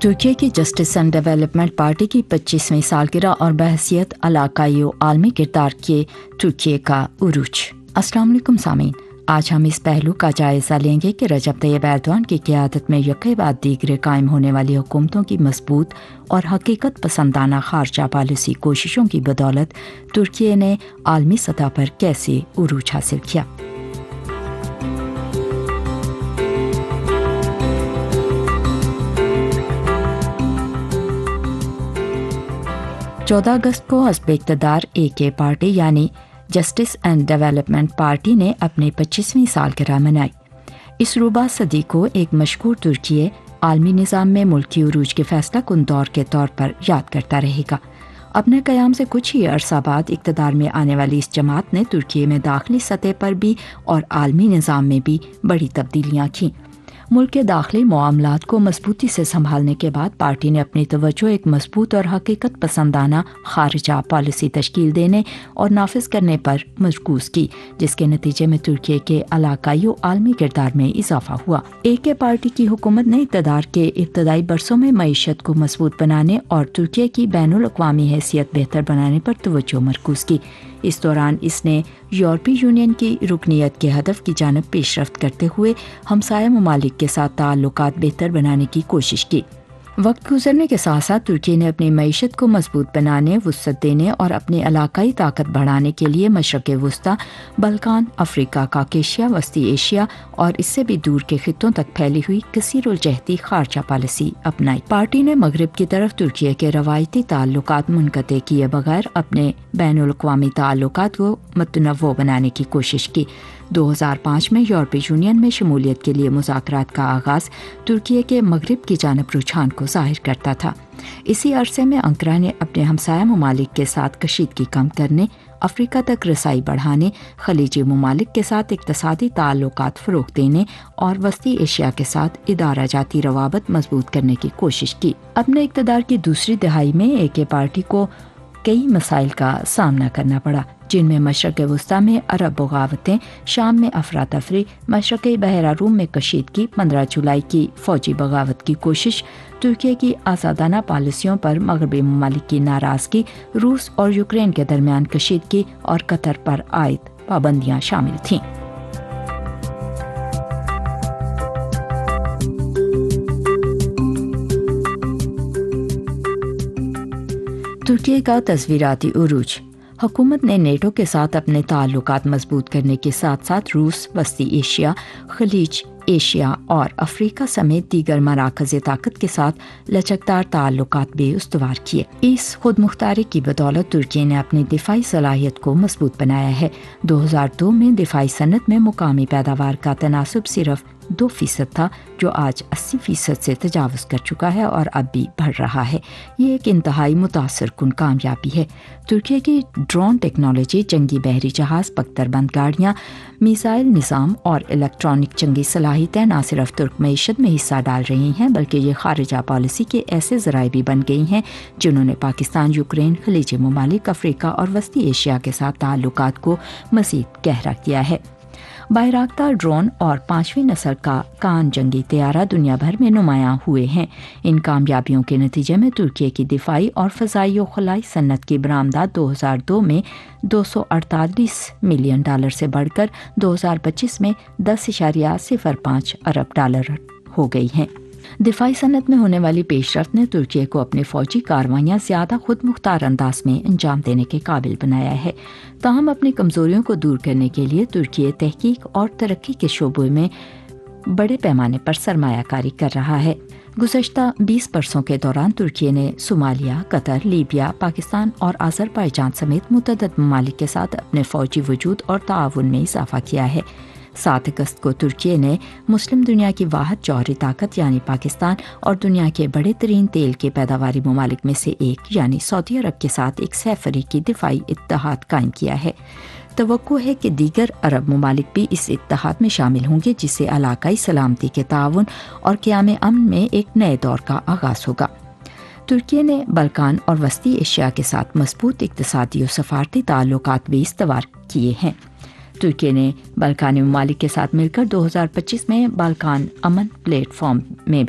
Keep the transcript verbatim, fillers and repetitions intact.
ترکی کی justice and development party کی پچیسویں سالگرہ اور بحیثیت علاقائی و عالمی کردار کے ترکی کا عروج۔ السلام علیکم سامعین، آج ہم اس پہلو کا جائزہ لیں گے کہ رجب طیب ایردوان کی قیادت میں یکے بعد دیگرے قائم ہونے والی حکومتوں کی مضبوط اور حقیقت پسندانہ خارجہ پالیسی کوششوں کی بدولت ترکی نے عالمی سطح پر کیسے عروج حاصل کیا۔ چودہ اگست کو حزب اقتدار اے کے پارٹی یعنی جسٹس اینڈ ڈیولپمنٹ پارٹی نے اپنی پچیسویں سالگرہ منائی۔ اس ربع صدی کو ایک مشہور ترکی عالمی نظام میں ملکی عروج کے فیصلہ کن دور کے طور پر یاد کرتا رہے گا۔ اپنے قیام سے کچھ ہی عرصہ بعد اقتدار میں آنے والی اس جماعت نے ترکی میں داخلی سطح پر بھی اور عالمی نظام میں بھی بڑی تبدیلیاں کیں۔ ملک کے داخلی معاملات کو مضبوطی سے سنبھالنے کے بعد پارٹی نے اپنی توجہ ایک مضبوط اور حقیقت پسندانہ خارجہ پالیسی تشکیل دینے اور نافذ کرنے پر مرکوز کی، جس کے نتیجے میں ترکی کے علاقائی و عالمی کردار میں اضافہ ہوا۔ اے کے پارٹی کی حکومت نے اقتدار کے ابتدائی برسوں میں معیشت کو مضبوط بنانے اور ترکی کی بین الاقوامی حیثیت بہتر بنانے پر توجہ مرکوز کی۔ اس دوران اس نے یورپی یونین کی رکنیت کے ہدف کی جانب پیش رفت کرتے ہوئے ہمسایہ ممالک کے ساتھ تعلقات بہتر بنانے کی کوشش کی۔ وقت گزرنے کے ساتھ ساتھ ترکی نے اپنی معیشت کو مضبوط بنانے، وسعت دینے اور اپنی علاقائی طاقت بڑھانے کے لیے مشرق وسطیٰ، بلکان، افریقہ، کاکیشیا، وسطی ایشیا اور اس سے بھی دور کے خطوں تک پھیلی ہوئی کثیر الجہتی خارجہ پالیسی اپنائی۔ پارٹی نے مغرب کی طرف ترکی کے روایتی تعلقات منقطع کیے بغیر اپنے بین الاقوامی تعلقات کو متنوع بنانے کی کوشش کی۔ دو ہزار پانچ میں یورپی یونین میں شمولیت کے لیے مذاکرات کا آغاز ترکی کے مغرب کی جانب رجحان کو ظاہر کرتا تھا۔ اسی عرصے میں انقرہ نے اپنے ہمسایہ ممالک کے ساتھ کشیدگی کم کرنے، افریقہ تک رسائی بڑھانے، خلیجی ممالک کے ساتھ اقتصادی تعلقات فروغ دینے اور وسطی ایشیا کے ساتھ ادارہ جاتی روابط مضبوط کرنے کی کوشش کی۔ اپنے اقتدار کی دوسری دہائی میں اے کے پارٹی کو کئی مسائل کا سامنا کرنا پڑا، جن میں مشرق وسطیٰ میں عرب بغاوتیں، شام میں افراتفری، مشرقی بحیرہ روم میں کشیدگی، پندرہ جولائی کی فوجی بغاوت کی کوشش، ترکی کی آزادانہ پالیسیوں پر مغربی ممالک کی ناراضگی، روس اور یوکرین کے درمیان کشیدگی اور قطر پر عائد پابندیاں شامل تھیں۔ ترکی کا تصویراتی عروج۔ حکومت نے نیٹو کے ساتھ اپنے تعلقات مضبوط کرنے کے ساتھ ساتھ روس، وسطی ایشیا، خلیج ایشیا اور افریقہ سمیت دیگر مراکز طاقت کے ساتھ لچکدار تعلقات بھی استوار کیے۔ اس خود مختاری کی بدولت ترکی نے اپنی دفاعی صلاحیت کو مضبوط بنایا ہے۔ دو ہزار دو میں دفاعی صنعت میں مقامی پیداوار کا تناسب صرف دو فیصد تھا، جو آج اسی فیصد سے تجاوز کر چکا ہے اور اب بھی بڑھ رہا ہے۔ یہ ایک انتہائی متاثر کن کامیابی ہے۔ ترکی کی ڈرون ٹیکنالوجی، جنگی بحری جہاز، بختر بند گاڑیاں، میزائل نظام اور الیکٹرانک جنگی صلاحیتیں نہ صرف ترک معیشت میں حصہ ڈال رہی ہیں بلکہ یہ خارجہ پالیسی کے ایسے ذرائع بھی بن گئی ہیں جنہوں نے پاکستان، یوکرین، خلیجی ممالک، افریقہ اور وسطی ایشیا کے ساتھ تعلقات کو مزید گہرا کیا ہے۔ بائراکتار ڈرون اور پانچویں نسل کا کان جنگی طیارہ دنیا بھر میں نمایاں ہوئے ہیں۔ ان کامیابیوں کے نتیجے میں ترکی کی دفاعی اور فضائی و خلائی صنعت کی برآمدات دو ہزار دو میں دو سو اڑتالیس ملین ڈالر سے بڑھ کر دو ہزار پچیس میں دس اشاریہ صفر پانچ ارب ڈالر ہو گئی ہیں۔ دفاعی صنعت میں ہونے والی پیش رفت نے ترکی کو اپنی فوجی کارروائیاں زیادہ خود مختار انداز میں انجام دینے کے قابل بنایا ہے۔ تاہم اپنی کمزوریوں کو دور کرنے کے لیے ترکی تحقیق اور ترقی کے شعبے میں بڑے پیمانے پر سرمایہ کاری کر رہا ہے۔ گزشتہ بیس برسوں کے دوران ترکی نے صومالیہ، قطر، لیبیا، پاکستان اور آذربائیجان سمیت متعدد ممالک کے ساتھ اپنے فوجی وجود اور تعاون میں اضافہ کیا ہے۔ سات اگست کو ترکی نے مسلم دنیا کی واحد جوہری طاقت یعنی پاکستان اور دنیا کے بڑے ترین تیل کے پیداواری ممالک میں سے ایک یعنی سعودی عرب کے ساتھ ایک سہ فریقی دفاعی اتحاد قائم کیا ہے۔ توقع ہے کہ دیگر عرب ممالک بھی اس اتحاد میں شامل ہوں گے، جس سے علاقائی سلامتی کے تعاون اور قیام امن میں ایک نئے دور کا آغاز ہوگا۔ ترکی نے بلکان اور وسطی ایشیا کے ساتھ مضبوط اقتصادی و سفارتی تعلقات بھی استوار کیے ہیں۔ ترکی نے بلکانی ممالک کے ساتھ مل کر دو ہزار پچیس میں بالکان امن پلیٹ فارم میں